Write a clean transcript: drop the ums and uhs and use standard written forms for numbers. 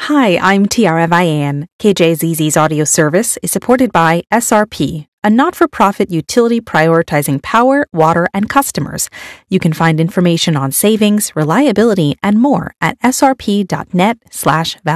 Hi, I'm Tiara Vian. KJZZ's audio service is supported by SRP, a not-for-profit utility prioritizing power, water, and customers. You can find information on savings, reliability, and more at srp.net/value.